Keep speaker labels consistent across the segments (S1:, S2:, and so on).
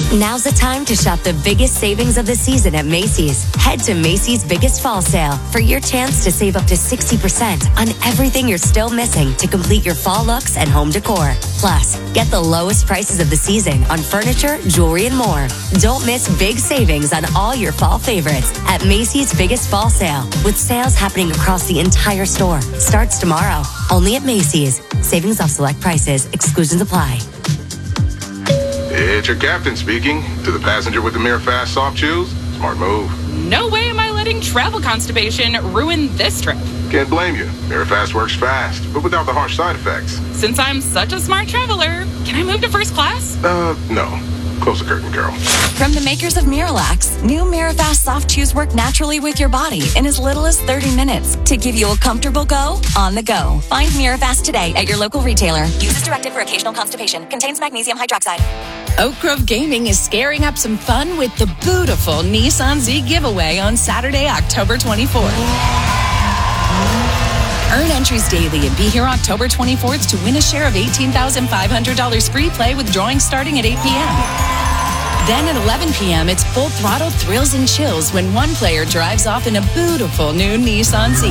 S1: Now's the time to shop the biggest savings of the season at Macy's. Head to Macy's Biggest Fall Sale for your chance to save up to 60% on everything you're still missing to complete your fall looks and home decor. Plus, get the lowest prices of the season on furniture, jewelry, and more. Don't miss big savings on all your fall favorites at Macy's Biggest Fall Sale, with sales happening across the entire store. Starts tomorrow, only at Macy's. Savings off select prices. Exclusions apply.
S2: It's your captain speaking. To the passenger with the Mirror Fast soft chews, smart move.
S3: No way am I letting travel constipation ruin this trip.
S2: Can't blame you. Mirror Fast works fast, but without the harsh side effects.
S3: Since I'm such a smart traveler, can I move to first class?
S2: No. Close the curtain, girl.
S4: From the makers of Miralax, new Mirafast soft chews work naturally with your body in as little as 30 minutes to give you a comfortable go on the go. Find Mirafast today at your local retailer. Use as directed for occasional constipation. Contains magnesium hydroxide.
S5: Oak Grove Gaming is scaring up some fun with the beautiful Nissan Z giveaway on Saturday, October 24th. Earn entries daily and be here October 24th to win a share of $18,500 free play with drawings starting at 8 p.m. Then at 11 p.m., it's full throttle thrills and chills when one player drives off in a beautiful new Nissan Z.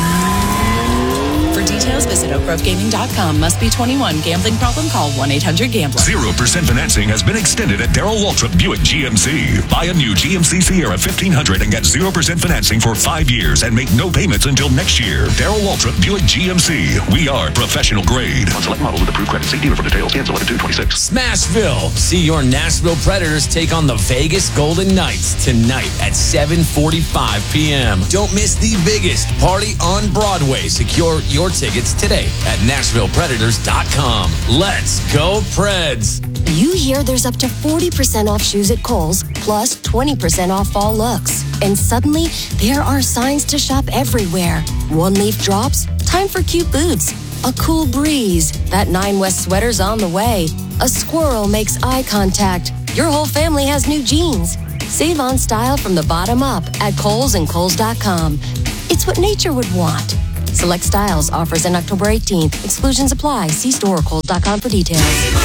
S5: For details, visit oakgrovegaming.com. Must be 21. Gambling problem? Call 1-800-GAMBLER.
S6: 0% financing has been extended at Darrell Waltrip Buick GMC. Buy a new GMC Sierra 1500 and get 0% financing for 5 years and make no payments until next year. Darrell Waltrip Buick GMC. We are professional grade.
S7: On select models with approved credit. See dealer for details. Cancel 11/2/26.
S8: Smashville. See your Nashville Predators take on the Vegas Golden Knights tonight at 7:45 p.m. Don't miss the biggest party on Broadway. Secure your tickets today at NashvillePredators.com. Let's go, Preds.
S9: You hear there's up to 40% off shoes at Kohl's, plus 20% off fall looks. And suddenly, there are signs to shop everywhere. One leaf drops, time for cute boots. A cool breeze, that 9 West sweater's on the way. A squirrel makes eye contact. Your whole family has new jeans. Save on style from the bottom up at Kohl's and Kohl's.com. It's what nature would want. Select styles, offers in October 18th. Exclusions apply. See store or Kohl's.com for details.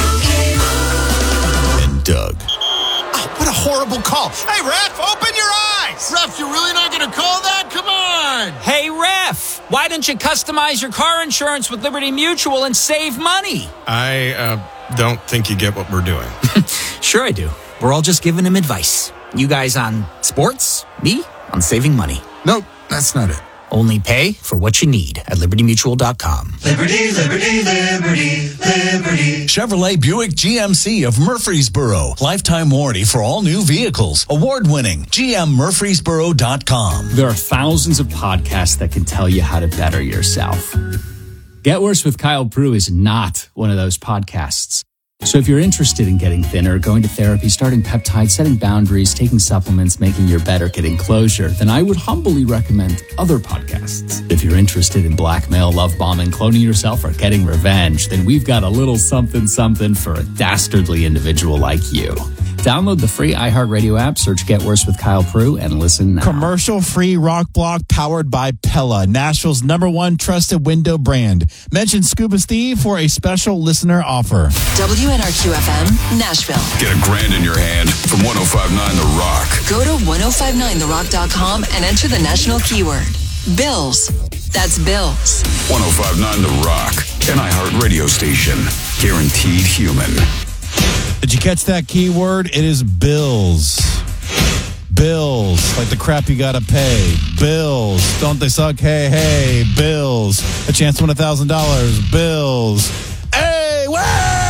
S10: And Doug.
S11: Oh, what a horrible call. Hey, Ref, open your eyes. Ref, you're really not going to call that? Come on.
S12: Hey, Ref, why don't you customize your car insurance with Liberty Mutual and save money?
S13: I don't think you get what we're doing.
S12: Sure I do. We're all just giving him advice. You guys on sports, me on saving money.
S13: Nope, that's not it.
S12: Only pay for what you need at libertymutual.com.
S14: Liberty, liberty, liberty, liberty.
S10: Chevrolet Buick GMC of Murfreesboro. Lifetime warranty for all new vehicles. Award-winning. GMMurfreesboro.com.
S15: There are thousands of podcasts that can tell you how to better yourself. Get Worse with Kyle Prue is not one of those podcasts. So if you're interested in getting thinner, going to therapy, starting peptides, setting boundaries, taking supplements, making your bed, or getting closure, then I would humbly recommend other podcasts. If you're interested in blackmail, love bombing, cloning yourself, or getting revenge, then we've got a little something something for a dastardly individual like you. Download the free iHeartRadio app, search Get Worse with Kyle Prue, and listen now.
S16: Commercial-free rock block powered by Pella, Nashville's #1 trusted window brand. Mention Scuba Steve for a special listener offer.
S4: WNRQ-FM, Nashville.
S6: Get $1,000 in your hand from 105.9 The Rock.
S4: Go to 1059therock.com and enter the national keyword, Bills. That's Bills.
S6: 105.9 The Rock, an iHeart radio station. Guaranteed human.
S16: Did you catch that keyword? It is bills. Bills, like the crap you gotta pay. Bills, don't they suck? Hey, hey, bills. A chance to win $1,000. Bills. Hey, wah!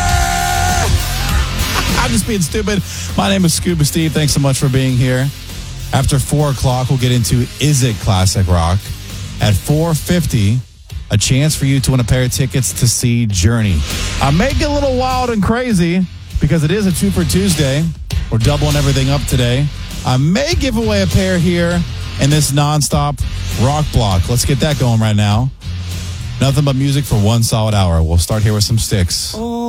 S16: I'm just being stupid. My name is Scuba Steve. Thanks so much for being here. After 4 o'clock, we'll get into Is It Classic Rock. At 4:50, a chance for you to win a pair of tickets to see Journey. I may get a little wild and crazy, because it is a 2 for Tuesday. We're doubling everything up today. I may give away a pair here in this nonstop rock block. Let's get that going right now. Nothing but music for 1 solid hour. We'll start here with some Styx.
S14: Oh.